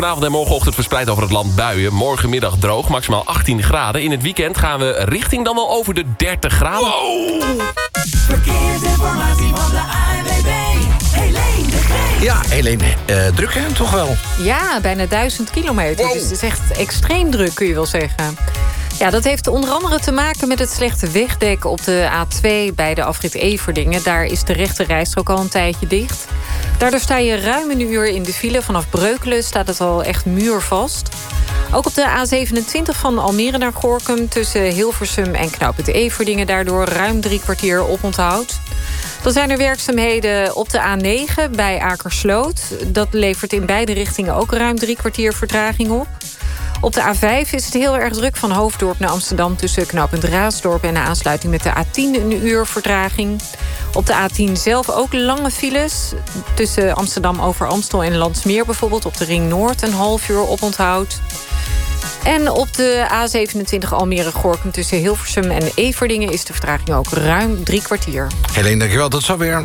Vanavond en morgenochtend verspreid over het land buien. Morgenmiddag droog, maximaal 18 graden. In het weekend gaan we richting dan wel over de 30 graden. Wow! Verkeersinformatie van de ANWB. Helene de Geest. Ja, Helene, druk hè, toch wel? Ja, bijna 1000 kilometer. Wow. Dus het is echt extreem druk, kun je wel zeggen. Ja, dat heeft onder andere te maken met het slechte wegdek op de A2 bij de afrit Everdingen. Daar is de rechte rijstrook al een tijdje dicht. Daardoor sta je ruim een uur in de file. Vanaf Breukelen staat het al echt muurvast. Ook op de A27 van Almere naar Gorinchem tussen Hilversum en knooppunt Everdingen daardoor ruim 3 kwartier oponthoud. Dan zijn er werkzaamheden op de A9 bij Akersloot. Dat levert in beide richtingen ook ruim 3 kwartier vertraging op. Op de A5 is het heel erg druk van Hoofddorp naar Amsterdam tussen knooppunt Raasdorp en de aansluiting met de A10 een uur vertraging. Op de A10 zelf ook lange files. Tussen Amsterdam over Amstel en Landsmeer bijvoorbeeld op de Ring Noord een half uur oponthoud. En op de A27 Almere-Gorinchem tussen Hilversum en Everdingen is de vertraging ook ruim 3 kwartier. Helene, dankjewel, tot zover.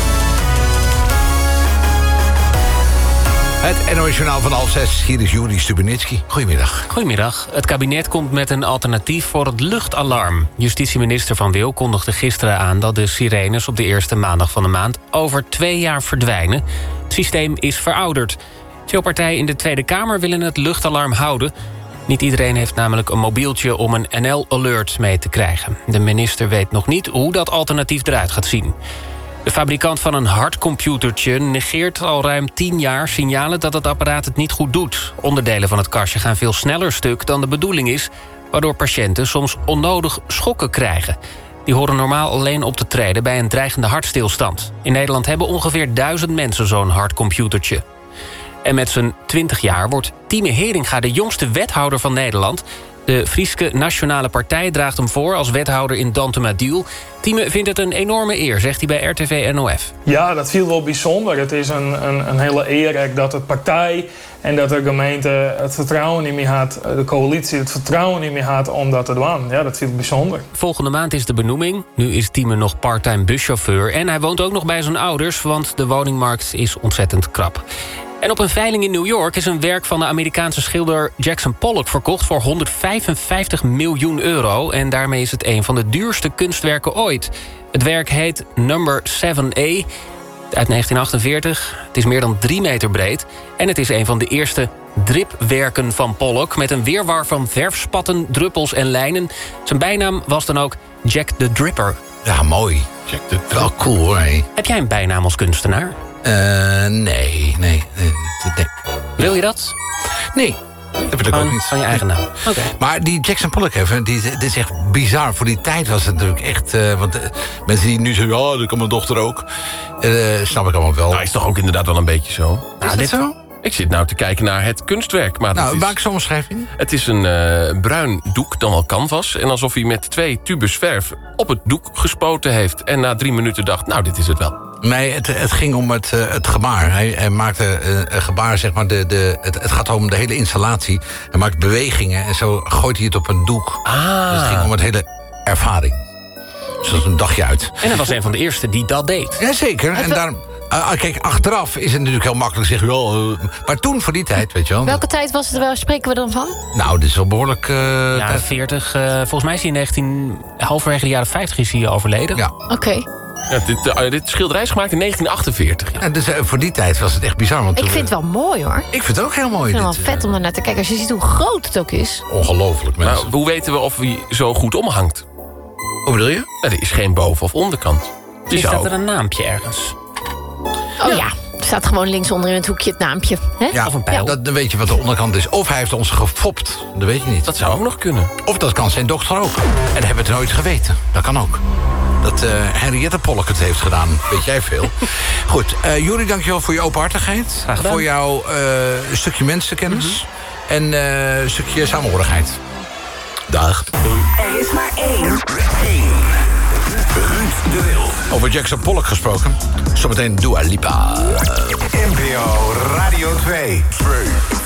Het NOS Journaal van 6:30. Hier is Juri Stubenitski. Goedemiddag. Goedemiddag. Het kabinet komt met een alternatief voor het luchtalarm. Justitieminister Van Wil kondigde gisteren aan dat de sirenes op de eerste maandag van de maand over 2 jaar verdwijnen. Het systeem is verouderd. Veel partijen in de Tweede Kamer willen het luchtalarm houden. Niet iedereen heeft namelijk een mobieltje om een NL-alert mee te krijgen. De minister weet nog niet hoe dat alternatief eruit gaat zien. De fabrikant van een hardcomputertje negeert al ruim 10 jaar signalen dat het apparaat het niet goed doet. Onderdelen van het kastje gaan veel sneller stuk dan de bedoeling is, waardoor patiënten soms onnodig schokken krijgen. Die horen normaal alleen op te treden bij een dreigende hartstilstand. In Nederland hebben ongeveer 1000 mensen zo'n hardcomputertje. En met zijn 20 jaar wordt Tieme Heringa de jongste wethouder van Nederland. De Frieske Nationale Partij draagt hem voor als wethouder in Dantumadil. Tieme vindt het een enorme eer, zegt hij bij RTV NOF. Ja, dat viel wel bijzonder. Het is een hele eer dat de partij en dat de gemeente het vertrouwen in me had, de coalitie het vertrouwen in me had om dat te doen. Ja, dat viel bijzonder. Volgende maand is de benoeming. Nu is Tieme nog part-time buschauffeur. En hij woont ook nog bij zijn ouders, want de woningmarkt is ontzettend krap. En op een veiling in New York is een werk van de Amerikaanse schilder Jackson Pollock verkocht voor 155 miljoen euro. En daarmee is het een van de duurste kunstwerken ooit. Het werk heet Number 7A uit 1948. Het is meer dan 3 meter breed. En het is een van de eerste dripwerken van Pollock met een wirwar van verfspatten, druppels en lijnen. Zijn bijnaam was dan ook Jack the Dripper. Ja, mooi. Jack the Wel cool hoor. Hey. Heb jij een bijnaam als kunstenaar? Nee. Wil je dat? Nee, dat wil ik ook niet. Van je eigen naam. Okay. Maar die Jackson Pollock even, dit is echt bizar. Voor die tijd was het natuurlijk echt... want mensen die nu zeggen, dat kan mijn dochter ook. Snap ik allemaal wel. Nou, is toch ook inderdaad wel een beetje zo. Is dit zo? Ik zit nou te kijken naar het kunstwerk. Maar maak zo'n omschrijving. Het is een bruin doek, dan wel canvas. En alsof hij met 2 tubes verf op het doek gespoten heeft. En na 3 minuten dacht, nou, dit is het wel. Nee, het ging om het gebaar. Hij maakte een gebaar, zeg maar. Het gaat om de hele installatie. Hij maakt bewegingen en zo gooit hij het op een doek. Dus het ging om het hele ervaring. Dus dat is een dagje uit. En hij was een van de eerste die dat deed. Jazeker. En daarom... kijk, achteraf is het natuurlijk heel makkelijk zeggen... maar toen, voor die tijd, weet je wel... Welke tijd was het? Waar spreken we dan van? Nou, dit is wel behoorlijk... jaren 40. Volgens mij is hij in halverwege de jaren 50 is hij overleden. Ja. Oké. Ja, dit schilderij is gemaakt in 1948. Ja. Dus voor die tijd was het echt bizar. Want Ik vind het wel mooi, hoor. Ik vind het ook heel mooi. Ik vind het wel vet om er naar te kijken. Als je ziet hoe groot het ook is. Ongelooflijk, mensen. Nou, hoe weten we of hij zo goed omhangt? Hoe bedoel je? Er is geen boven- of onderkant. Dus staat er een naampje ergens? Oh ja. Er staat gewoon linksonder in het hoekje het naampje. Hè? Ja, of een pijl. Dan weet je wat de onderkant is. Of hij heeft ons gefopt. Dat weet je niet. Dat zou ook nog kunnen. Of dat kan zijn dochter ook. En dat hebben we het nooit geweten. Dat kan ook. Dat Henriette Pollock het heeft gedaan. Weet jij veel. Goed, Juri, dankjewel voor je openhartigheid. Graag gedaan. Voor jouw stukje mensenkennis. En een stukje saamhorigheid. Dag. Er is maar één. Ruud de Wild. Over Jackson Pollock gesproken. Zometeen Dua Lipa. NPO Radio 2.